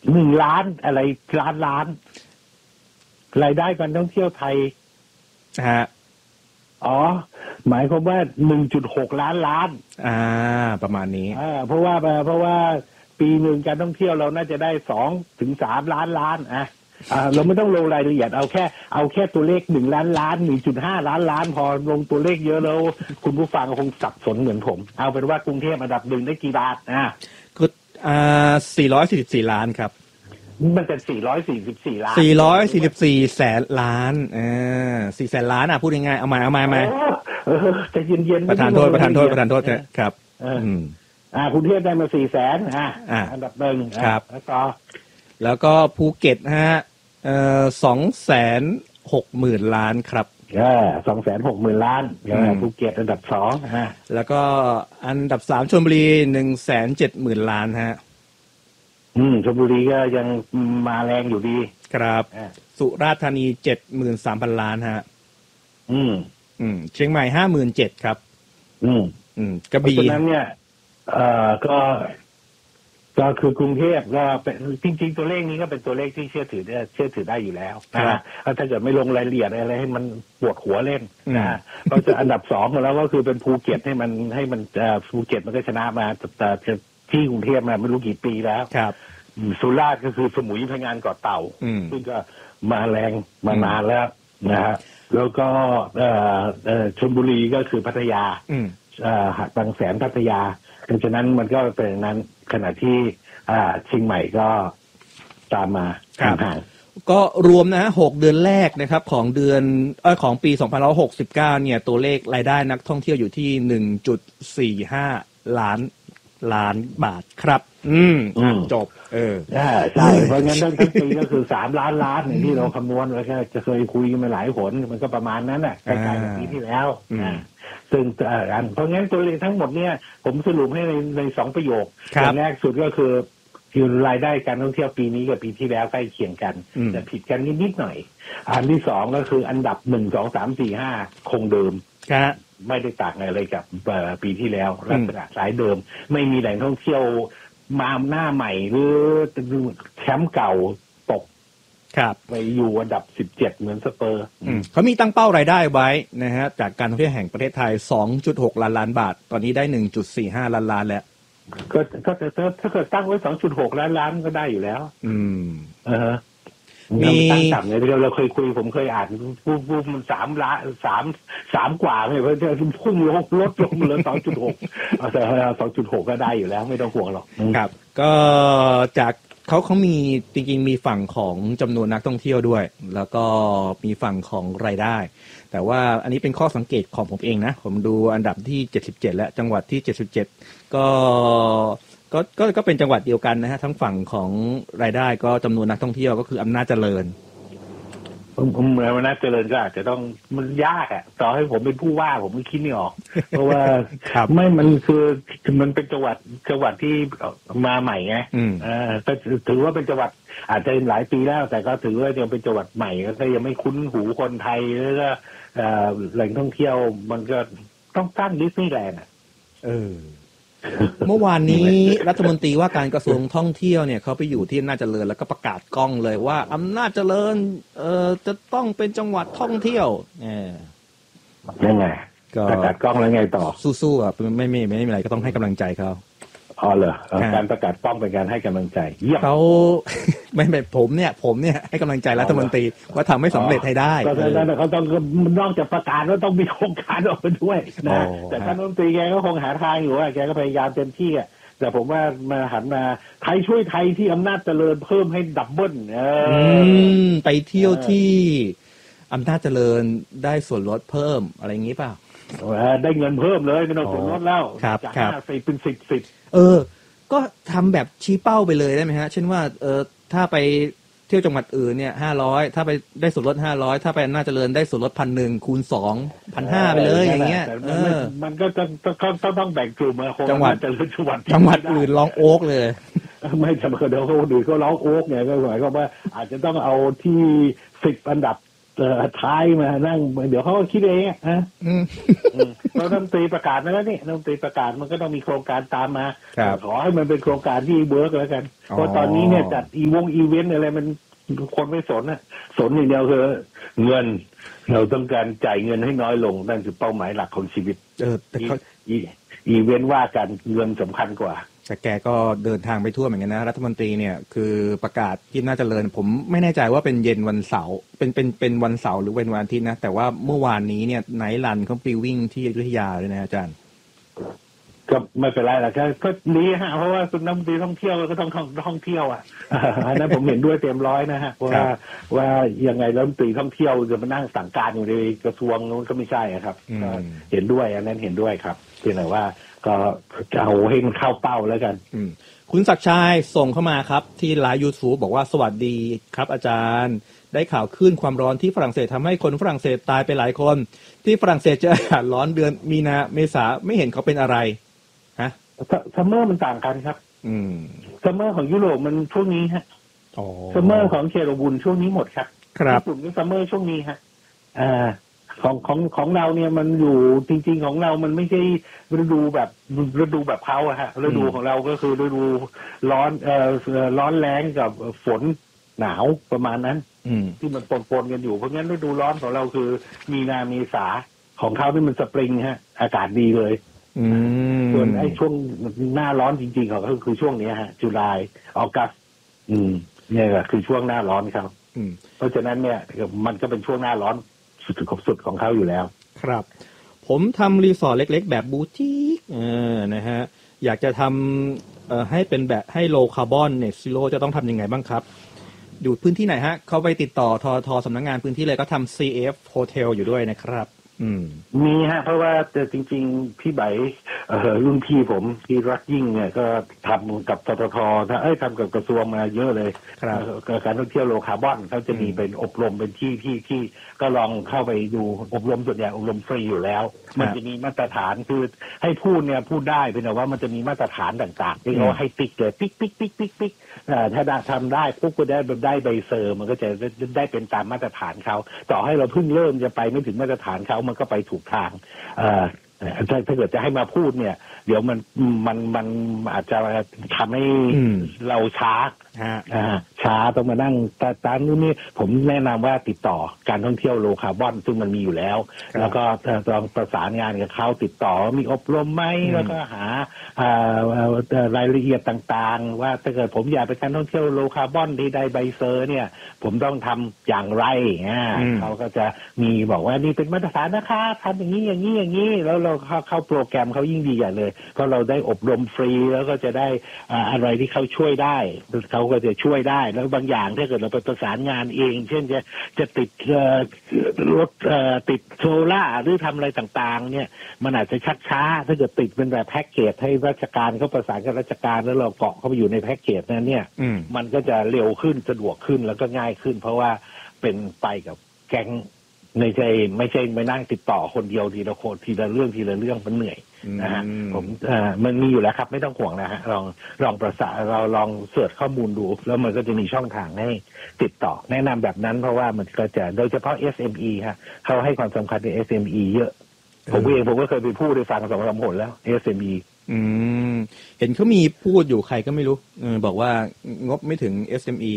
1 ล้านอะไรล้านรายได้การท่องเที่ยวไทยฮะอ๋อหมายความว่า 1.6 ล้านประมาณนี้เพราะว่าปีหนึ่งการท่องเที่ยวเราน่าจะได้2 ถึง 3 ล้านเราไม่ต้องลงรายละเอียดเอาแค่ตัวเลข1 ล้าน 1.5 ล้านพอลงตัวเลขเยอะแล้วคุณผู้ฟังคงสับสนเหมือนผมเอาเป็นว่ากรุงเทพอันดับ 1ได้กี่บาทคือ444 ล้านครับมันเป็น444 ล้าน 444 แสนล้าน4 แสนล้านพูดง่ายๆเอาใหม่จะเย็นๆประธานโทษครับกรุงเทพได้มา4 แสนอันดับ 1 ครับแล้วก็ภูเก็ตฮะ260,000 ล้านครับ 260,000 ล้านภูเก็ตอันดับ2 แล้วก็อันดับ3ชลบุรี 170,000 ล้านฮะชลบุรีก็ยังมาแรงอยู่ดีครับสุราษฎร์ธานี 73,000 ล้านฮะเชียงใหม่ 57,000 ครับกระบี่เพราะฉะนั้นเนี่ยก็คือกรุงเทพก็เป็นจริงๆตัวเลขนี้ก็เป็นตัวเลขที่เชื่อถือได้อยู่แล้วถ้าเกิดไม่ลงรายละเอียดอะไรให้มันปวดหัวเล่นก็จะอันดับ2มาแล้วก็คือเป็นภูเก็ตให้มันภูเก็ตมันก็ชนะมาแต่ที่กรุงเทพมาไม่รู้กี่ปีแล้วสุราษฎร์ก็คือสมุยพะงานเกาะเต่าซึ่งก็มาแรงมานานแล้วนะฮะแล้วก็ชลบุรีก็คือพัทยาหาดบางแสนพัทยาเพราะฉะนั้นมันก็เป็นนั้นขณะที่เชียงใหม่ก็ตามมาห่างก็รวมนะ6 เดือนแรกนะครับของปี2569เนี่ยตัวเลขรายได้นักท่องเที่ยวอยู่ที่ 1.45 ล้านบาทครับจบใช่เพราะงั้นทั้งปีก็คือ3 ล้านอย่างที่เราคำนวณไว้จะเคยคุยมาหลายหนมันก็ประมาณนั้นแหละใกล้ๆกับปีที่แล้วซึ่งเพราะงั้นตัวเลขทั้งหมดเนี่ยผมสรุปให้ใน2 ประโยคอย่างแรกสุดก็คือรายได้การท่องเที่ยวปีนี้กับปีที่แล้วใกล้เคียงกันแต่ผิดกันนิดหน่อยอันที่2ก็คืออันดับ1 2 3 4 5คงเดิมไม่ได้ต่างอะไรกับปีที่แล้วลักษณะสายเดิมไม่มีแหล่งท่องเที่ยวมาหน้าใหม่หรือแชมป์เก่าตกไปอยู่อันดับ17เหมือนสเปอร์เขามีตั้งเป้ารายได้ไว้นะฮะจากการท่องเที่ยวแห่งประเทศไทย 2.6 ล้านบาทตอนนี้ได้ 1.45 ล้านแล้วก็ถ้าเกิดตั้งไว้ 2.6 ล้านก็ได้อยู่แล้วมีตั้งต่ำเนี่ยเราเคยคุยผมเคยอ่านผู้มัน3 ล้าน3กว่าเลยเพราะพุ่งลดลงเหลือ 2.6 แต่ 2.6 ก็ได้อยู่แล้วไม่ต้องห่วงหรอกครับก็จากเขามีจริงๆมีฝั่งของจำนวนนักท่องเที่ยวด้วยแล้วก็มีฝั่งของรายได้แต่ว่าอันนี้เป็นข้อสังเกตของผมเองนะผมดูอันดับที่77และจังหวัดที่77ก็เป็นจังหวัดเดียวกันนะฮะทั้งฝั่งของรายได้ก็จำนวนนักท่องเที่ยวก็คืออำนาจเจริญอำนาจเจริญก็อาจจะต้องมันยากต่อให้ผมเป็นผู้ว่าผมไม่คิดไม่ออกเพราะว่าไม่มันคือมันเป็นจังหวัดที่มาใหม่ไงก็ถือว่าเป็นจังหวัดอาจจะหลายปีแล้วแต่ก็ถือว่ายังเป็นจังหวัดใหม่ก็ยังไม่คุ้นหูคนไทยแล้วก็แหล่งท่องเที่ยวมันก็ต้องสร้างดิสนีย์แลนด์เมื่อวานนี้รัฐมนตรีว่าการกระทรวงท่องเที่ยวเนี่ยเขาไปอยู่ที่อำนาจเจริญแล้วก็ประกาศกล้องเลยว่าอำนาจเจริญจะต้องเป็นจังหวัดท่องเที่ยวยังไงประกาศกล้องแล้วไงต่อสู้ๆไม่มีอะไรก็ต้องให้กำลังใจเขาเหรอการประกาศป้องเป็นการให้กำลังใจเขาไม่ผมเนี่ยให้กำลังใจรัฐมนตรีว่าทำให้สำเร็จให้ได้แต่เขาต้องนอกจากประกาศแล้วต้องมีโครงการออกมาด้วยนะแต่ท่านรัฐมนตรีแกก็คงหาทางอยู่ว่าแกก็พยายามเต็มที่แต่ผมว่ามาหันมาไทยช่วยไทยที่อำนาจเจริญเพิ่มให้ดับเบิ้ลไปเที่ยวที่อำนาจเจริญได้ส่วนลดเพิ่มอะไรอย่างนี้เปล่าได้เงินเพิ่มเลยไม่ต้องส่วนลดแล้วจาก50เป็น10 ก็ทำแบบชี้เป้าไปเลยได้ไหมฮะเช่นว่าถ้าไปเที่ยวจังหวัดอื่นเนี่ย500ถ้าไปได้ส่วนลด500ถ้าไปอำนาจเจริญได้ส่วนลด 1,000 คูณ 2 1,500 ไปเลยอย่างเงี้ยมันก็ต้องแบ่งกลุ่มมาจังหวัดอื่นร้องโอ๊กเลยไม่จำเป็นเดี๋ยวเขาดูเขาร้องโอ๊กเนี่ยก็หมายความว่าอาจจะต้องเอาที่10 อันดับท้ายมานั่งเดี๋ยวเขาก็คิดเองนะเรารัฐมนตรีประกาศมาแล้วนี่รัฐมนตรีประกาศมันก็ต้องมีโครงการตามมาขอให้มันเป็นโครงการที่เวิร์กแล้วกันเพราะตอนนี้เนี่ยจัดอีเวนต์อะไรมันคนไม่สนนะสนอย่างเดียวคือเงินเราต้องการจ่ายเงินให้น้อยลงนั่นคือเป้าหมายหลักของชีวิตแต่เขาอีเวนต์ว่ากันเงินสำคัญกว่าแต่แกก็เดินทางไปทั่วเหมือนกันนะรัฐมนตรีเนี่ยคือประกาศที่น่าจะเจริญผมไม่แน่ใจว่าเป็นเย็นวันเสาร์เป็นวันเสาร์หรือเป็นวันอาทิตย์นะแต่ว่าเมื่อวานนี้เนี่ยไนท์รันเขาไปวิ่งที่อยุธยาเลยนะอาจารย์ก็ไม่เป็นไรหรอกก็ดีฮะเพราะว่าคุณน้ำดีท่องเที่ยวก็ต้องท่องเที่ยวอันนั้นผมเห็นด้วยเต็มร้อยนะฮะว่ายังไงรัฐมนตรีท่องเที่ยวจะมานั่งสั่งการอยู่ในกระทรวงนู้นก็ไม่ใช่ครับเห็นด้วยอันนั้นเห็นด้วยครับเพียงแต่ว่าก็จะเอาให้มันเข้าเป้าแล้วกันคุณศักดิ์ชัยส่งเข้ามาครับที่ไลฟ์ YouTube บอกว่าสวัสดีครับอาจารย์ได้ข่าวคลื่นความร้อนที่ฝรั่งเศสทำให้คนฝรั่งเศสตายไปหลายคนที่ฝรั่งเศสเจออากาศร้อนเดือนมีนาเมษาไม่เห็นเขาเป็นอะไรฮะซัมเมอร์มันต่างกันครับซัมเมอร์ของยุโรปมันช่วงนี้ฮะซัมเมอร์ของเชโรบุนช่วงนี้หมดครับญี่ปุ่นก็ซัมเมอร์ช่วงนี้ฮะของเราเนี่ยมันอยู่จริงๆของเรามันไม่ใช่ฤดูแบบเขาอะฮะฤดูของเราก็คือฤดูร้อนร้อนแรงกับฝนหนาวประมาณนั้นที่มันปนกันอยู่เพราะงั้นฤดูร้อนของเราคือมีนาเมษาของเขาที่มันสปริงฮะอากาศดีเลยส่วนไอ้ช่วงหน้าร้อนจริงๆของเขาคือช่วงนี้ฮะตุลาออกัสเนี่ยคือช่วงหน้าร้อนครับเพราะฉะนั้นเนี่ยมันก็เป็นช่วงหน้าร้อนสุดของเขาอยู่แล้วครับผมทำรีสอร์ทเล็กๆแบบบูติกนะฮะอยากจะทำให้เป็นแบบให้โลคาร์บอนเน็ตซีโร่จะต้องทำยังไงบ้างครับอยู่พื้นที่ไหนฮะเขาไปติดต่อทสำนักงานพื้นที่เลยก็ทำ CF Hotel อยู่ด้วยนะครับมีฮะเพราะว่าจริงๆพี่ใบรุ่นพี่ผมที่รักยิ่งเนี่ยก็ทำกับททททำกับกระทรวงมาเยอะเลยการท่องเที่ยวโลคาร์บอนเขาจะมีเป็นอบรมเป็นที่ก็ลองเข้าไปดูอบรมส่วนใหญ่อบรมฟรีอยู่แล้วมันจะมีมาตรฐานคือให้พูดเนี่ยพูดได้เป็นแต่ว่ามันจะมีมาตรฐานต่างๆที่เขาให้ติ๊กเลยติ๊กถ้าทำได้ปุ๊บก็ได้ใบเซอร์มันก็จะได้เป็นตามมาตรฐานเขาต่อให้เราเพิ่งเริ่มจะไปไม่ถึงมาตรฐานเขามันก็ไปถูกทางถ้าเกิดจะให้มาพูดเนี่ยเดี๋ยวมันอาจจะทำให้เราช้าต้องมานั่งตามนู้นนี่ผมแนะนำว่าติดต่อการท่องเที่ยวโลคาร์บอนซึ่งมันมีอยู่แล้วแล้วก็ลองประสานงานกับเขาติดต่อมีอบรมไหมแล้วก็หารายละเอียดต่างๆว่าถ้าเกิดผมอยากไปการท่องเที่ยวโลคาร์บอนที่ได้ใบเซอร์เนี่ยผมต้องทำอย่างไรเขาก็จะมีบอกว่านี่เป็นมาตรฐานนะคะทำอย่างนี้แล้วเราเข้าโปรแกรมเขายิ่งดีใหญ่เลยเพราะเราได้อบรมฟรีแล้วก็จะได้อะไรที่เขาช่วยได้เขาก็จะช่วยได้แล้วบางอย่างถ้าเกิดเราไปประสานงานเองเช่นจะติดรถติดโซล่าหรือทำอะไรต่างๆเนี่ยมันอาจจะชักช้าถ้าเกิดติดเป็นแบบแพ็กเกจให้ราชการเขาประสานกับราชการแล้วเราเกาะเข้าไปอยู่ในแพ็กเกจนั้นเนี่ยมันก็จะเร็วขึ้นสะดวกขึ้นแล้วก็ง่ายขึ้นเพราะว่าเป็นไปกับแก๊งไม่ใช่ไม่นั่งติดต่อคนเดียวทีละคนทีละเรื่องมันเหนื่อยนะฮะผมมันมีอยู่แล้วครับไม่ต้องห่วงนะฮะลองประสานเราลองเสิร์ชข้อมูลดูแล้วมันก็จะมีช่องทางให้ติดต่อแนะนำแบบนั้นเพราะว่ามันก็จะโดยเฉพาะ SME ฮะเขาให้ความสำคัญใน SME เยอะผมก็เคยไปพูดได้ฟัง2-3 หนแล้ว SME เห็นเขามีพูดอยู่ใครก็ไม่รู้บอกว่างบไม่ถึง SME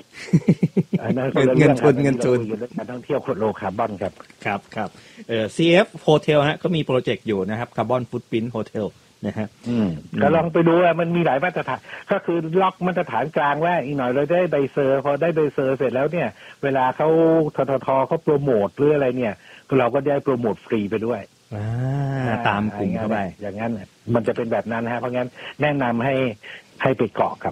เงินทุนการท่องเที่ยวโลคาร์บอนครับCF Hotel ฮะก็มีโปรเจกต์อยู่นะครับคาร์บอนฟุตพริ้นท์โฮเทลนะฮะก็ลองไปดูมันมีหลายมาตรฐานก็คือล็อกมาตรฐานกลางว่าอีกหน่อยเราได้ใบเซอร์พอได้ใบเซอร์เสร็จแล้วเนี่ยเวลาเขาทททเขาโปรโมทหรืออะไรเนี่ยเราก็ได้โปรโมทฟรีไปด้วยตามกลุ่มเข้าไปอย่างนั้นมันจะเป็นแบบนั้นฮะเพราะงั้นแนะนำให้ไปเกาะกับ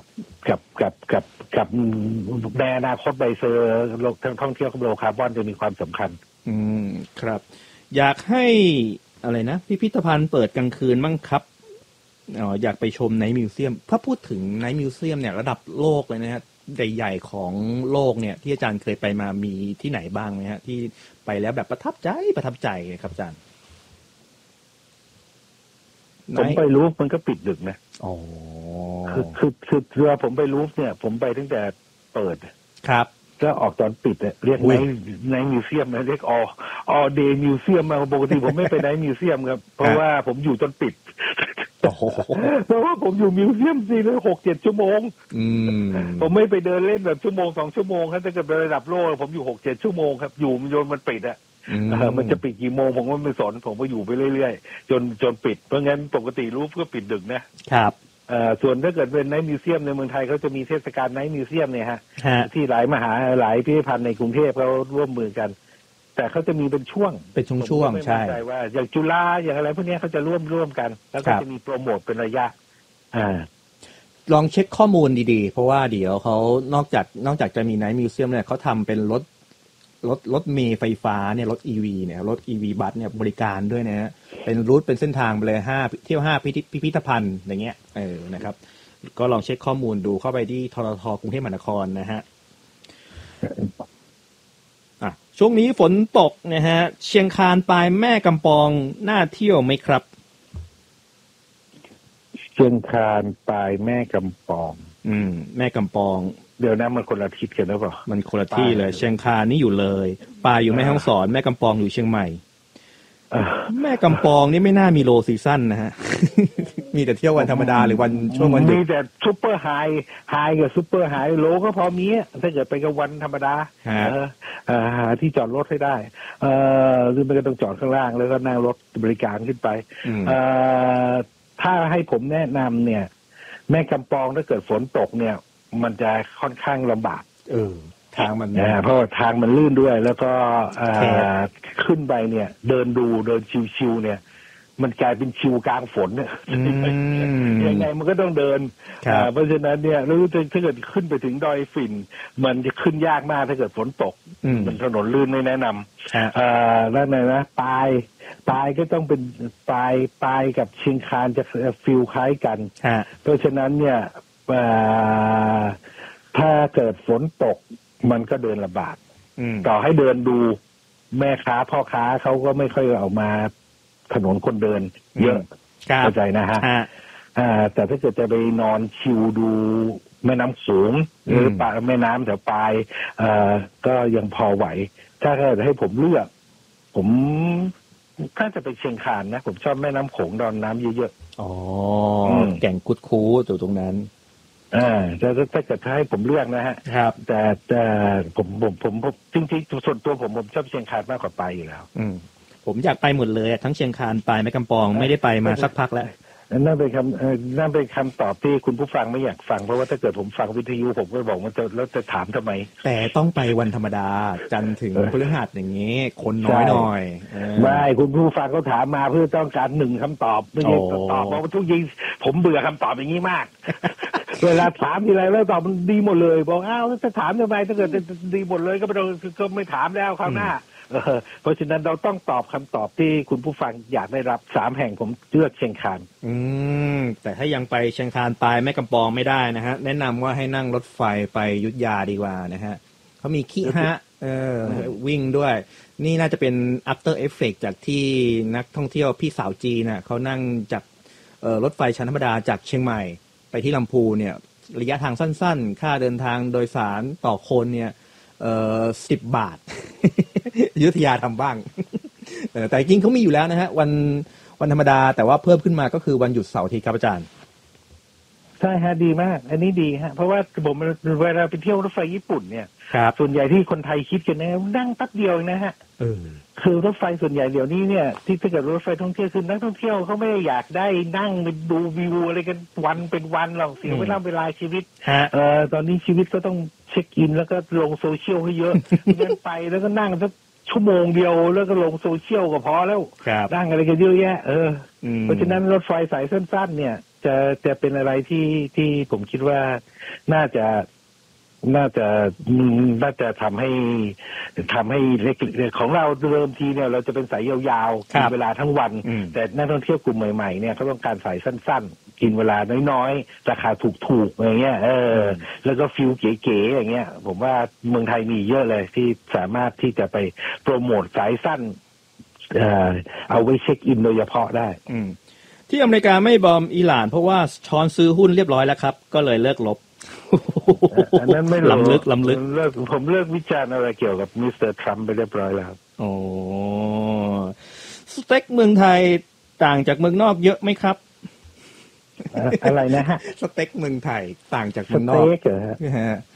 ในอนาคตใบเซอร์ท่องเที่ยวโลคาร์บอนจะมีความสำคัญครับอยากให้อะไรนะพิพิธภัณฑ์เปิดกลางคืนบ้างครับอยากไปชมไนท์มิวเซียมถ้าพูดถึงไนท์มิวเซียมเนี่ยระดับโลกเลยนะฮะใหญ่ๆของโลกเนี่ยที่อาจารย์เคยไปมามีที่ไหนบ้างไหมฮะที่ไปแล้วแบบประทับใจครับอาจารย์ผมไปรูฟมันก็ปิดดึกนะคือผมไปรูฟเนี่ยผมไปตั้งแต่เปิดครับก็ออกตอนปิดเรียกในมิวเซียมนะเรียกall day มิวเซียมมาปกติผมไม่ไปในมิวเซียมครับเพราะว่าผมอยู่จนปิดเพราะว่าผมอยู่มิวเซียม6-7 ชั่วโมงผมไม่ไปเดินเล่นแบบชั่วโมง2 ชั่วโมงครับถ้าเกิดระดับโลกผมอยู่6-7 ชั่วโมงครับอยู่จนมันปิดมันจะปิดกี่โมงผมก็ไม่สนผมก็อยู่ไปเรื่อยๆจนปิดเพราะงั้นปกติรูปก็ปิดดึกนะครับส่วนถ้าเกิดเป็นไนท์มิวเซียมในเมืองไทยเขาจะมีเทศกาลไนท์มิวเซียมเนี่ยฮะที่หลายพิพิธภัณฑ์ในกรุงเทพเขาร่วมมือกันแต่เขาจะมีเป็นช่วงใช่ว่าอย่างจุฬาอย่างอะไรพวกนี้เขาจะร่วมกันแล้วก็จะมีโปรโมทเป็นระยะลองเช็คข้อมูลดีๆเพราะว่าเดี๋ยวเขานอกจากจะมีไนท์มิวเซียมเนี่ยเขาทำเป็นรถเมล์ไฟฟ้าเนี่ยรถ EV เนี่ยรถ EV บัสเนี่ยบริการด้วยนะฮะเป็นรูทเป็นเส้นทางไปเลยเที่ยว5พิพิธภัณฑ์อย่างเงี้ยนะครับก็ลองเช็คข้อมูลดูเข้าไปที่ททท.กรุงเทพมหานครนะฮะช่วงนี้ฝนตกนะฮะเชียงคานปลายแม่กำปองน่าเที่ยวไหมครับเชียงคานปลายแม่กำปองแม่กำปองเดี๋ยวนะมันคนละทิศกันหรือเปล่ามันคนละที่เลยเชียงคานนี่อยู่เลยปลายอยู่แม่ฮ่องสอนแม่กำปองอยู่เชียงใหม่แม่กำปองนี่ไม่น่ามีโลซีซั่นนะฮะ มีแต่เที่ยววันธรรมดาหรือวันช่วงวันหยุดมีแต่ซุปเปอร์ไฮกับซุปเปอร์ไฮโลก็พอมีถ้าเกิดไปกับวันธรรมดาหาที่จอดรถให้ได้หรือไม่ก็ต้องจอดข้างล่างแล้วก็นั่งรถบริการขึ้นไปถ้าให้ผมแนะนำเนี่ยแม่กำปองถ้าเกิดฝนตกเนี่ยมันจะค่อนข้างลำบากทางมันเพราะทางมันลื่นด้วยแล้วก็ขึ้นไปเนี่ยเดินชิวๆเนี่ยมันกลายเป็นชิวกลางฝนเนี่ยยังไงมันก็ต้องเดินเพราะฉะนั้นเนี่ยรู้ถ้าเกิดขึ้นไปถึงดอยฝิ่นมันจะขึ้นยากมากถ้าเกิดฝนตกมันถนนลื่นไม่แนะนำแล้วนะปลายก็ต้องเป็นปลายกับเชียงคานจะฟิลคล้ายกันเพราะฉะนั้นเนี่ยถ้าเกิดฝนตกมันก็เดินลำบากต่อให้เดินดูแม่ค้าพ่อค้าเขาก็ไม่ค่อยออกมาถนนคนเดินเยอะเข้าใจนะฮะแต่ถ้าเกิดจะไปนอนชิลดูแม่น้ำโขงหรือป่าแม่น้ำแถวปลายก็ยังพอไหวถ้าเกิดให้ผมเลือกผมถ้าจะไปเชียงคานนะผมชอบแม่น้ำโขงดอนน้ำเยอะๆแก่งกุดคูอยู่ตรงนั้นแต่ถ้าเกิดให้ผมเลือกนะฮะครับแต่ผมจริงๆส่วนตัวผมชอบเชียงคานมากกว่าปลายอยู่แล้วผมอยากไปหมดเลยทั้งเชียงคานปลายแม่กำปองไม่ได้ไปมาสักพักแล้วนั่นเป็นคำตอบที่คุณผู้ฟังไม่อยากฟังเพราะว่าถ้าเกิดผมฟังวิทยุผมก็บอกว่าแล้วจะถามทำไมแต่ต้องไปวันธรรมดาจันทร์ถึงพฤหัสอย่างนี้คนน้อยหน่อยไม่คุณผู้ฟังเขาถามมาเพื่อต้องการ1 คำตอบไม่ใช่ตอบเพราะว่าทุกยิงผมเบื่อคำตอบอย่างนี้มากเวลาถามทีไรแล้วตอบมันดีหมดเลยบอกอ้าวจะถามทำไมถ้าเกิดดีหมดเลยก็ไม่ถามแล้วคราวหน้าเพราะฉะนั้นเราต้องตอบคำตอบที่คุณผู้ฟังอยากได้รับ3 แห่งผมเลือกเชียงคานแต่ถ้ายังไปเชียงคานปลายแม่กำปองไม่ได้นะฮะแนะนำว่าให้นั่งรถไฟไปอยุธยาดีกว่านะฮะเขามีขี้ฮะวิ่งด้วยนี่น่าจะเป็น after effect จากที่นักท่องเที่ยวพี่สาวจีนน่ะเขานั่งจากรถไฟชั้นธรรมดาจากเชียงใหม่ไปที่ลำพูนเนี่ยระยะทางสั้นๆค่าเดินทางโดยสารต่อคนเนี่ย10 บาท อยุธยาทำบ้าง แต่จริงเขามีอยู่แล้วนะฮะวันธรรมดาแต่ว่าเพิ่มขึ้นมาก็คือวันหยุดเสาร์อาทิตย์ครับอาจารย์ใช่ฮะดีมากอันนี้ดีฮะเพราะว่าผมเวลาไปเที่ยวรถไฟญี่ปุ่นเนี่ยส่วนใหญ่ที่คนไทยคิดกันนะนั่งแป๊บเดียวนะฮะคือรถไฟส่วนใหญ่เดี๋ยวนี้เนี่ยที่ถ้าเกิดรถไฟท่องเที่ยวคือนักท่องเที่ยวเขาไม่อยากได้นั่งดูวิวอะไรกันวันเป็นวันหรอกเสียเวลาชีวิตตอนนี้ชีวิตก็ต้องเช็คอินแล้วก็ลงโซเชียลให้เยอะงั้นไปแล้วก็นั่งสักชั่วโมงเดียวแล้วก็ลงโซเชียลก็พอแล้วนั่งอะไรกันเยอะแยะเพราะฉะนั้นรถไฟสายสั้นๆเนี่ยจะเป็นอะไรที่ผมคิดว่าน่าจะทำให้เล็กของเราเริ่มทีเนี่ยเราจะเป็นสายยาวๆกินเวลาทั้งวันแต่นักท่องเที่ยวกลุ่มใหม่ๆเนี่ยเขาต้องการสายสั้นๆกินเวลาน้อยๆราคาถูกๆอย่างเงี้ยแล้วก็ฟิลเก๋ๆอย่างเงี้ยผมว่าเมืองไทยมีเยอะเลยที่สามารถที่จะไปโปรโมทสายสั้นเอาไว้เช็คอินโดยเฉพาะได้ที่อเมริกาไม่บอมอิหร่านเพราะว่าช้อนซื้อหุ้นเรียบร้อยแล้วครับก็เลยเลิกลบอันนั้นไม่รู้ล้ำลึกผมเลิกวิจารณ์อะไรเกี่ยวกับมิสเตอร์ทรัมป์ไปเรียบร้อยแล้วโอ้สเต็กเมืองไทยต่างจากเมืองนอกเยอะไหมครับอะไรนะฮะสเต็กเมืองไทยต่างจากเมืองนอกสเต็กเหรอฮะ